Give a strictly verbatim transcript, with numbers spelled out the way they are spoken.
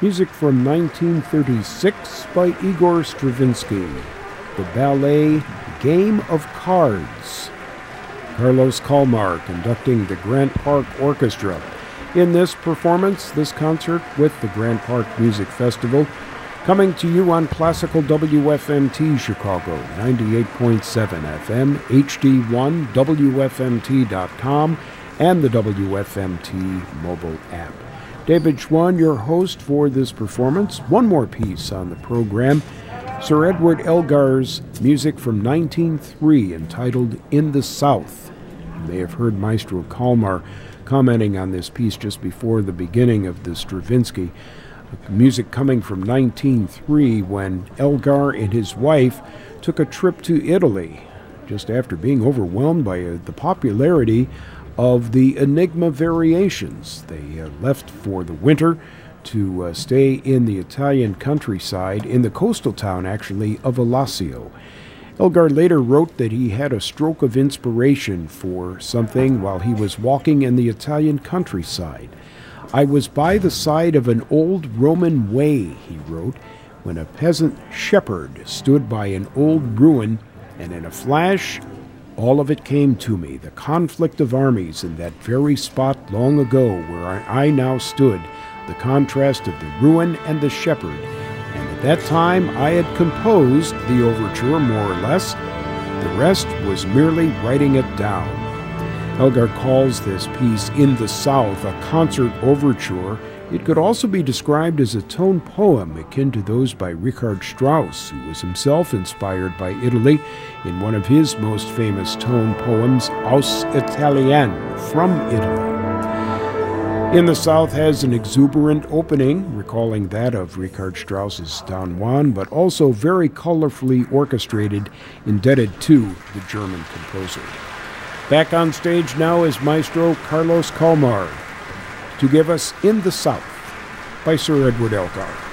Music from nineteen thirty-six by Igor Stravinsky. The ballet Game of Cards. Carlos Kalmar conducting the Grant Park Orchestra. In this performance, this concert with the Grant Park Music Festival, coming to you on Classical W F M T Chicago, ninety-eight point seven F M, H D one, W F M T dot com, and the W F M T mobile app. David Schwann, your host for this performance. One more piece on the program, Sir Edward Elgar's music from nineteen oh three entitled In the South. You may have heard Maestro Kalmar commenting on this piece just before the beginning of the Stravinsky. Music coming from nineteen oh three when Elgar and his wife took a trip to Italy just after being overwhelmed by uh, the popularity of the Enigma variations. They uh, left for the winter to uh, stay in the Italian countryside, in the coastal town actually of Alassio. Elgar later wrote that he had a stroke of inspiration for something while he was walking in the Italian countryside. I was by the side of an old Roman way, he wrote, when a peasant shepherd stood by an old ruin, and in a flash, all of it came to me, the conflict of armies in that very spot long ago where I now stood, the contrast of the ruin and the shepherd. And at that time I had composed the overture, more or less. The rest was merely writing it down. Elgar calls this piece In the South a concert overture. It could also be described as a tone poem akin to those by Richard Strauss, who was himself inspired by Italy in one of his most famous tone poems, Aus Italien, from Italy. In the South has an exuberant opening, recalling that of Richard Strauss's Don Juan, but also very colorfully orchestrated, indebted to the German composer. Back on stage now is Maestro Carlos Kalmar to give us In the South by Sir Edward Elgar.